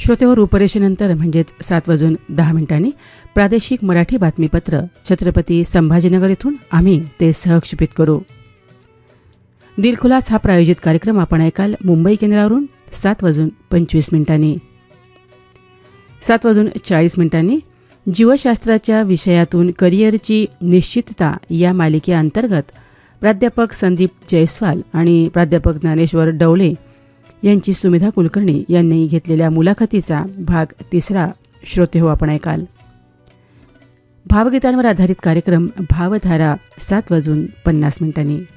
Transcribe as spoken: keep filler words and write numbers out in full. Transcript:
श्रोतेहो, रूपरेषेनंतर म्हणजेच सात वाजून दहा मिनिटांनी प्रादेशिक मराठी बातमीपत्र छत्रपती संभाजीनगर इथून आम्ही ते सहक्षेपित करू. दिलखुलास हा प्रायोजित कार्यक्रम आपण ऐकाल मुंबई केंद्रावरून सात वाजून पंचवीस मिनिटांनी. सात वाजून चाळीस मिनिटांनी जीवशास्त्राच्या विषयातून करिअरची निश्चितता या मालिकेअंतर्गत प्राध्यापक संदीप जयस्वाल आणि प्राध्यापक ज्ञानेश्वर डवळे यांची सुमेधा कुलकर्णी यांनी घेतलेल्या मुलाखतीचा भाग तिसरा श्रोते हो आपण ऐकाल. भावगीतांवर आधारित कार्यक्रम भावधारा सात वाजून पन्नास मिनिटांनी.